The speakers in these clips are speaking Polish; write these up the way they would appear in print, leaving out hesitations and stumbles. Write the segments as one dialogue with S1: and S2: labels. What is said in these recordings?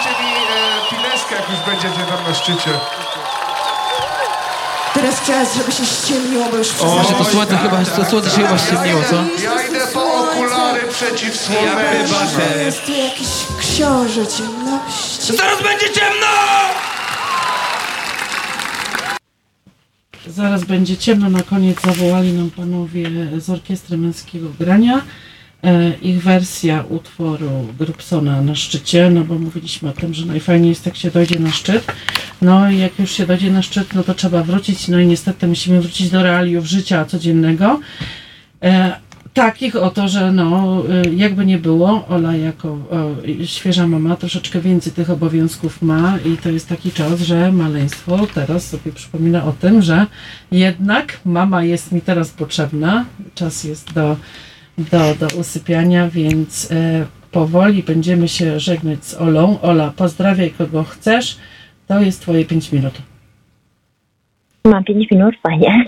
S1: mi pineskę, jak już będziecie tam na szczycie.
S2: Teraz czas, żeby się ściemniło, bo już
S3: Może to słońce się chyba ściemniło, co?
S1: Ja idę po okulary przeciwsłoneczne.
S2: Jest tu jakiś książę ciemności.
S3: Zaraz będzie ciemno!
S4: Zaraz będzie ciemno. Na koniec zawołali nam panowie z Orkiestry Męskiego Grania. Ich wersja utworu Grubsona na szczycie, no bo mówiliśmy o tym, że najfajniej jest, jak się dojdzie na szczyt. No i jak już się dojdzie na szczyt, no to trzeba wrócić, no i niestety musimy wrócić do realiów życia codziennego. Takich oto, że no, jakby nie było, Ola jako świeża mama troszeczkę więcej tych obowiązków ma i to jest taki czas, że maleństwo teraz sobie przypomina o tym, że jednak mama jest mi teraz potrzebna, czas jest do usypiania, więc powoli będziemy się żegnać z Olą. Ola, pozdrawiaj kogo chcesz, to jest twoje 5 minut.
S5: Mam 5 minut, fajnie.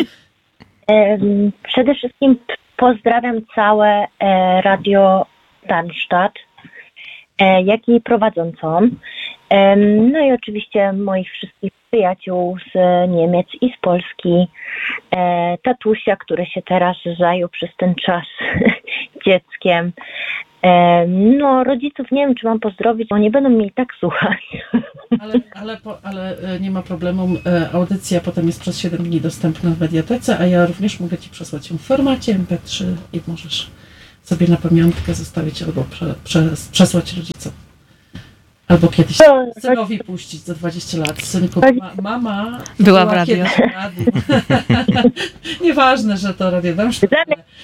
S5: Przede wszystkim pozdrawiam całe Radio Darmstadt, jak i prowadzącą. No i oczywiście moich wszystkich przyjaciół z Niemiec i z Polski. Tatusia, który się teraz zajął przez ten czas dzieckiem. No, rodziców nie wiem, czy mam pozdrowić, bo nie będą mnie i tak słuchać.
S4: Ale nie ma problemu. Audycja potem jest przez 7 dni dostępna w mediatece, a ja również mogę ci przesłać ją w formacie MP3 i możesz sobie na pamiątkę zostawić albo przesłać rodzicom. Albo kiedyś synowi puścić za 20 lat. Synku, mama
S6: była w radiu.
S4: Nieważne, że to Radio Darmstadt.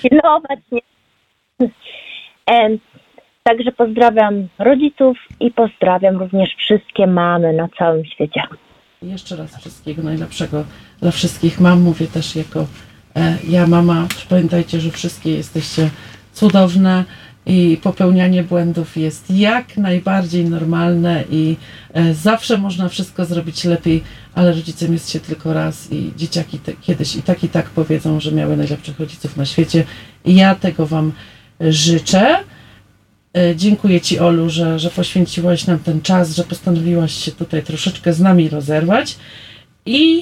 S5: Także pozdrawiam rodziców i pozdrawiam również wszystkie mamy na całym świecie.
S4: Jeszcze raz wszystkiego najlepszego dla wszystkich mam. Mówię też jako ja mama. Pamiętajcie, że wszystkie jesteście cudowne i popełnianie błędów jest jak najbardziej normalne i zawsze można wszystko zrobić lepiej, ale rodzicem jest się tylko raz i dzieciaki kiedyś i tak powiedzą, że miały najlepszych rodziców na świecie i ja tego wam życzę. Dziękuję ci, Olu, że poświęciłaś nam ten czas, że postanowiłaś się tutaj troszeczkę z nami rozerwać i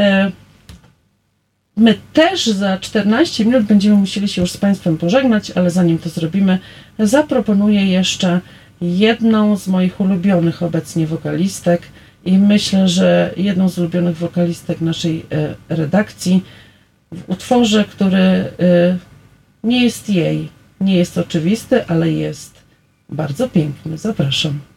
S4: my też za 14 minut będziemy musieli się już z Państwem pożegnać, ale zanim to zrobimy, zaproponuję jeszcze jedną z moich ulubionych obecnie wokalistek i myślę, że jedną z ulubionych wokalistek naszej redakcji w utworze, który nie jest jej, nie jest oczywisty, ale jest bardzo piękny. Zapraszam.